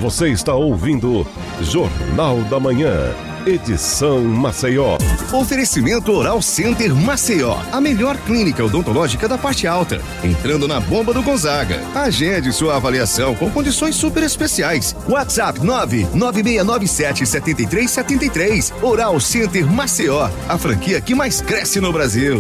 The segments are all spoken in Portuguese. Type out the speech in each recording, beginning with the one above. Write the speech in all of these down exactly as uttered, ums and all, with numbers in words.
Você está ouvindo Jornal da Manhã, edição Maceió. Oferecimento Oral Center Maceió, a melhor clínica odontológica da parte alta. Entrando na bomba do Gonzaga. Agende sua avaliação com condições super especiais. WhatsApp nove nove seis nove sete sete três sete três. Oral Center Maceió, a franquia que mais cresce no Brasil.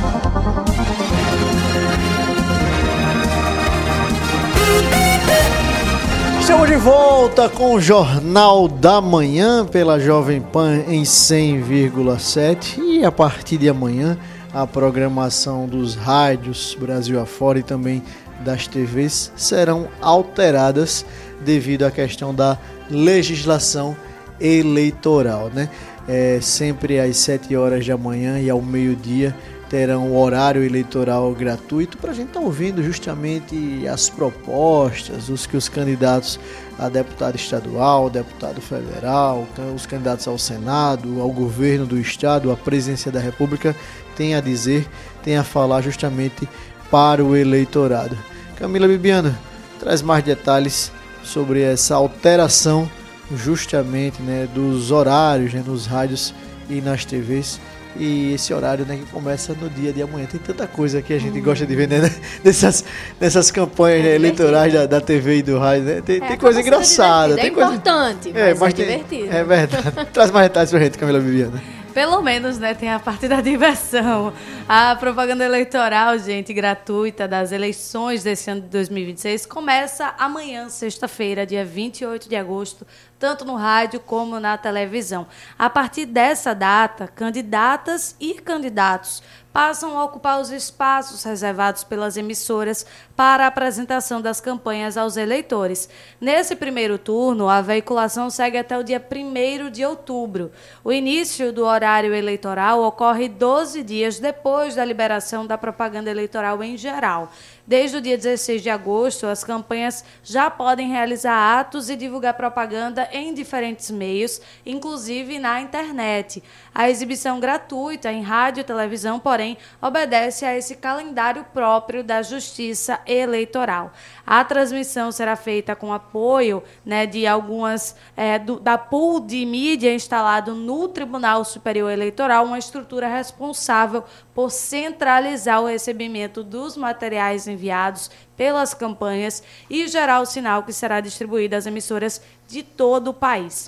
Estamos de volta com o Jornal da Manhã pela Jovem Pan em cem vírgula sete e a partir de amanhã a programação dos rádios Brasil afora e também das T Vs serão alteradas devido à questão da legislação eleitoral, né? É, sempre às sete horas da manhã e ao meio-dia terão o horário eleitoral gratuito para a gente estar tá ouvindo justamente as propostas, os que os candidatos a deputado estadual, deputado federal, os candidatos ao Senado, ao governo do estado, à presidência da República têm a dizer, têm a falar justamente para o eleitorado. Camila Bibiana, traz mais detalhes sobre essa alteração justamente, né, dos horários, né, nos rádios e nas T Vs. E esse horário, né, que começa no dia de amanhã. Tem tanta coisa que a gente hum. gosta de ver, né, nessas, nessas campanhas é eleitorais da, da T V e do rádio, né? Tem, é, tem coisa engraçada. Tem é coisa importante, é, mas, mas é tem, divertido. É verdade. Traz mais detalhes pra gente, Camila Bibiana. Pelo menos, né, tem a parte da diversão. A propaganda eleitoral, gente, gratuita das eleições desse ano de dois mil e vinte e seis começa amanhã, sexta-feira, dia vinte e oito de agosto, tanto no rádio como na televisão. A partir dessa data, candidatas e candidatos passam a ocupar os espaços reservados pelas emissoras para a apresentação das campanhas aos eleitores. Nesse primeiro turno, a veiculação segue até o dia primeiro de outubro. O início do horário eleitoral ocorre doze dias depois da liberação da propaganda eleitoral em geral. Desde o dia dezesseis de agosto, as campanhas já podem realizar atos e divulgar propaganda em diferentes meios, inclusive na internet. A exibição gratuita em rádio e televisão, porém, obedece a esse calendário próprio da Justiça Eleitoral. A transmissão será feita com apoio, né, de algumas é, do, da pool de mídia instalado no Tribunal Superior Eleitoral, uma estrutura responsável por centralizar o recebimento dos materiais enviados pelas campanhas e gerar o sinal que será distribuído às emissoras de todo o país.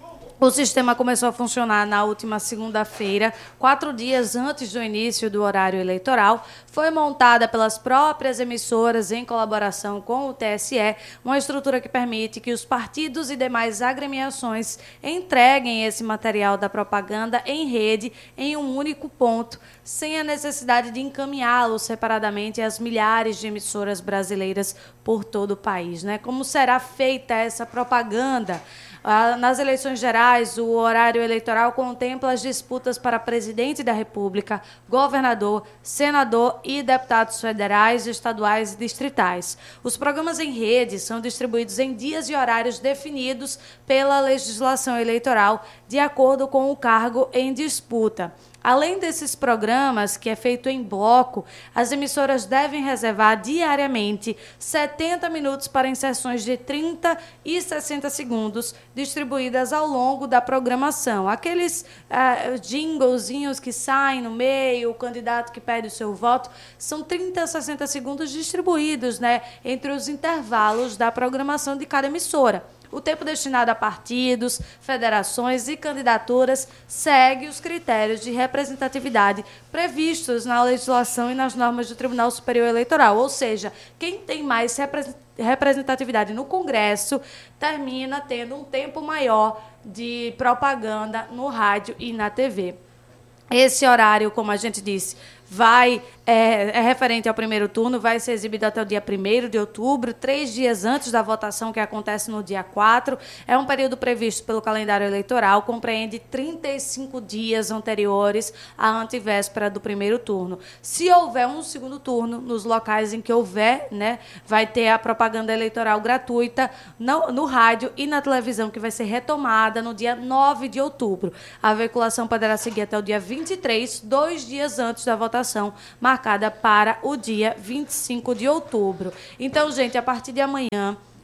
O sistema começou a funcionar na última segunda-feira, quatro dias antes do início do horário eleitoral. Foi montada pelas próprias emissoras em colaboração com o T S E, uma estrutura que permite que os partidos e demais agremiações entreguem esse material da propaganda em rede em um único ponto, sem a necessidade de encaminhá-lo separadamente às milhares de emissoras brasileiras por todo o país, né? Como será feita essa propaganda? Nas eleições gerais, o horário eleitoral contempla as disputas para presidente da República, governador, senador e deputados federais, estaduais e distritais. Os programas em rede são distribuídos em dias e horários definidos pela legislação eleitoral, de acordo com o cargo em disputa. Além desses programas, que é feito em bloco, as emissoras devem reservar diariamente setenta minutos para inserções de trinta e sessenta segundos, distribuídas ao longo da programação. Aqueles uh, jinglezinhos que saem no meio, o candidato que pede o seu voto, são trinta a sessenta segundos distribuídos, né, entre os intervalos da programação de cada emissora. O tempo destinado a partidos, federações e candidaturas segue os critérios de representatividade previstos na legislação e nas normas do Tribunal Superior Eleitoral. Ou seja, quem tem mais representatividade no Congresso termina tendo um tempo maior de propaganda no rádio e na T V. Esse horário, como a gente disse, vai, é, é referente ao primeiro turno, vai ser exibido até o dia primeiro de outubro, três dias antes da votação, que acontece no dia quatro. É um período previsto pelo calendário eleitoral, compreende trinta e cinco dias anteriores à antevéspera do primeiro turno. Se houver um segundo turno, nos locais em que houver, né, vai ter a propaganda eleitoral gratuita no, no rádio e na televisão, que vai ser retomada no dia nove de outubro. A veiculação poderá seguir até o dia vinte e três, dois dias antes da votação, marcada para o dia vinte e cinco de outubro. Então, gente, a partir de amanhã,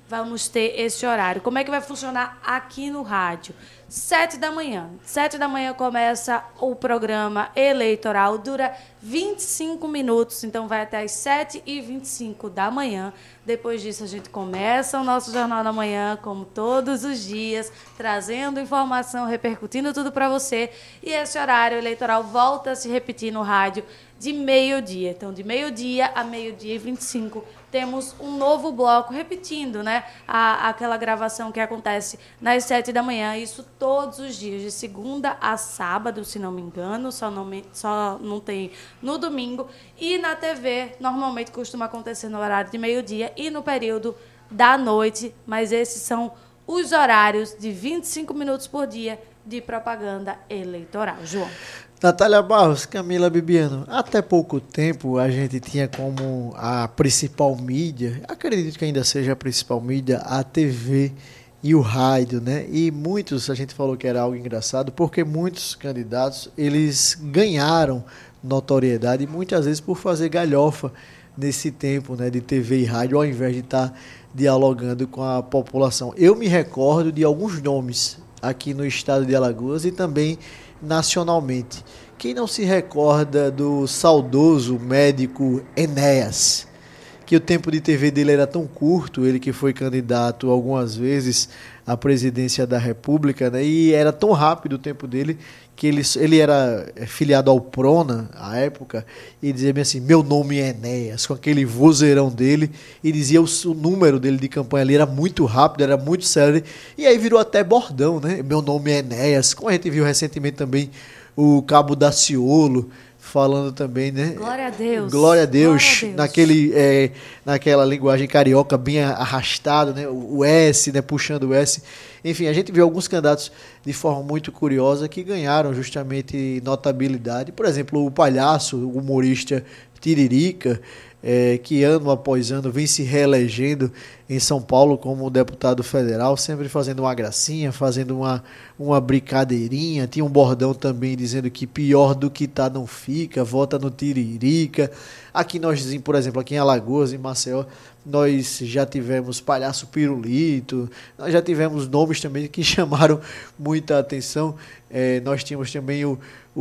vamos ter esse horário. Como é que vai funcionar aqui no rádio? Sete da manhã. Sete da manhã começa o programa eleitoral, dura vinte e cinco minutos, então vai até as sete e vinte e cinco da manhã. Depois disso, a gente começa o nosso Jornal da Manhã, como todos os dias, trazendo informação, repercutindo tudo para você. E esse horário eleitoral volta a se repetir no rádio de meio-dia. Então, de meio-dia a meio-dia e vinte e cinco, temos um novo bloco, repetindo, né, a, aquela gravação que acontece nas sete da manhã. Isso todos os dias, de segunda a sábado, se não me engano, só não, me, só não tem no domingo. E na T V, normalmente costuma acontecer no horário de meio-dia e no período da noite. Mas esses são os horários de vinte e cinco minutos por dia de propaganda eleitoral. João. Natália Barros, Camila Bibiano, até pouco tempo a gente tinha como a principal mídia, acredito que ainda seja a principal mídia, a T V e o rádio, né? E muitos, a gente falou que era algo engraçado, porque muitos candidatos, eles ganharam notoriedade, muitas vezes por fazer galhofa nesse tempo, né, de T V e rádio, ao invés de estar dialogando com a população. Eu me recordo de alguns nomes aqui no estado de Alagoas e também nacionalmente. Quem não se recorda do saudoso médico Enéas, que o tempo de T V dele era tão curto, ele que foi candidato algumas vezes à presidência da República, né, e era tão rápido o tempo dele, que ele, ele era filiado ao Prona, à época, e dizia bem assim, meu nome é Enéas, com aquele vozeirão dele, e dizia o, o número dele de campanha ali, era muito rápido, era muito célere, e aí virou até bordão, né, meu nome é Enéas, como a gente viu recentemente também o Cabo Daciolo, falando também, né? Glória a Deus. Glória a Deus, Glória a Deus. Naquele, é, naquela linguagem carioca bem arrastada, né? O, o S, né? Puxando o S. Enfim, a gente viu alguns candidatos de forma muito curiosa que ganharam justamente notabilidade. Por exemplo, o palhaço, o humorista Tiririca, é, que ano após ano vem se reelegendo em São Paulo como deputado federal, sempre fazendo uma gracinha, fazendo uma, uma brincadeirinha. Tinha um bordão também dizendo que pior do que tá não fica, vota no Tiririca. Aqui nós, por exemplo, aqui em Alagoas, em Maceió, nós já tivemos Palhaço Pirulito, nós já tivemos nomes também que chamaram muita atenção. É, nós tínhamos também o,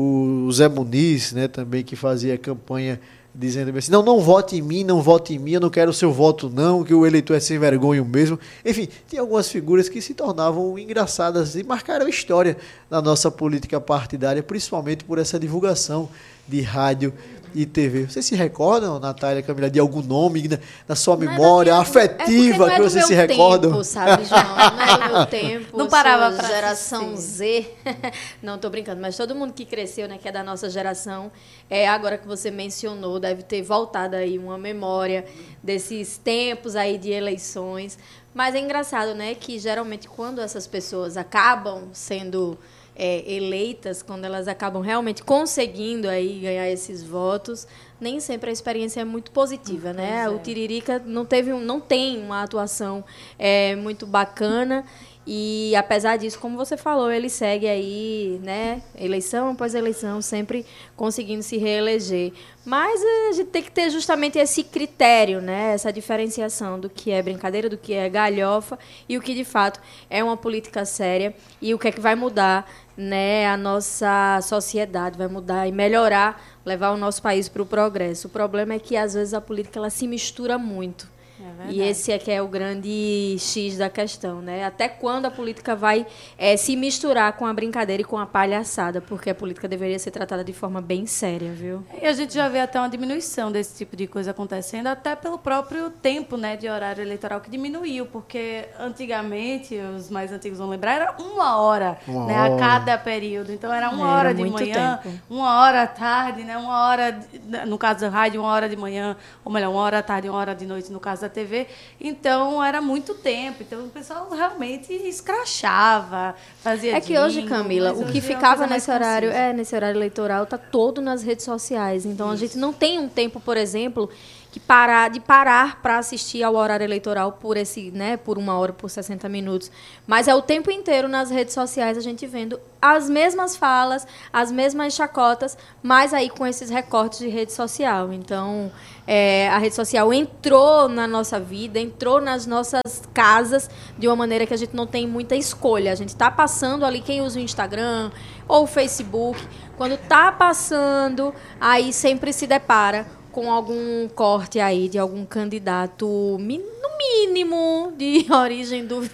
o Zé Muniz, né, também, que fazia campanha dizendo assim, não, não vote em mim, não vote em mim, eu não quero o seu voto não, que o eleitor é sem vergonha mesmo. Enfim, tem algumas figuras que se tornavam engraçadas e marcaram história na nossa política partidária, principalmente por essa divulgação de rádio e T V. Vocês se recordam, Natália, Camila, de algum nome na, na sua memória minha, afetiva é que vocês se recordam? Tempo, sabe, João? Não é do meu tempo. Não parava pra geração assistir. Z. Não, tô brincando, mas todo mundo que cresceu, né, que é da nossa geração, é, agora que você mencionou, deve ter voltado aí uma memória desses tempos aí de eleições. Mas é engraçado, né, que geralmente quando essas pessoas acabam sendo É, eleitas, quando elas acabam realmente conseguindo aí ganhar esses votos, nem sempre a experiência é muito positiva, uhum, né? É. O Tiririca não teve um, não tem uma atuação é, muito bacana e, apesar disso, como você falou, ele segue aí, né, eleição após eleição, sempre conseguindo se reeleger. Mas a gente tem que ter justamente esse critério, né, essa diferenciação do que é brincadeira, do que é galhofa e o que, de fato, é uma política séria e o que é que vai mudar, né, a nossa sociedade, vai mudar e melhorar, levar o nosso país para o progresso. O problema é que, às vezes, a política ela se mistura muito. É e esse é que é o grande X da questão, né? Até quando a política vai é, se misturar com a brincadeira e com a palhaçada, porque a política deveria ser tratada de forma bem séria, viu? E a gente já vê até uma diminuição desse tipo de coisa acontecendo, até pelo próprio tempo, né, de horário eleitoral que diminuiu, porque antigamente, os mais antigos vão lembrar, era uma hora, uma né, hora. a cada período. Então era uma era hora de manhã, tempo. uma hora à tarde, né, uma hora, no caso da rádio, uma hora de manhã, ou melhor, uma hora à tarde, uma hora de noite, no caso da T V. Então, era muito tempo. Então, o pessoal realmente escrachava, fazia É que hoje, Camila, o que ficava nesse horário, é, nesse horário eleitoral, está todo nas redes sociais. Então, Isso. a gente não tem um tempo, por exemplo, que parar, de parar para assistir ao horário eleitoral por esse, né, por uma hora, por sessenta minutos. Mas é o tempo inteiro nas redes sociais a gente vendo as mesmas falas, as mesmas chacotas, mas aí com esses recortes de rede social. Então, é, a rede social entrou na nossa vida, entrou nas nossas casas de uma maneira que a gente não tem muita escolha. A gente está passando ali, quem usa o Instagram ou o Facebook, quando está passando, aí sempre se depara com algum corte aí de algum candidato, no mínimo, de origem duvidosa.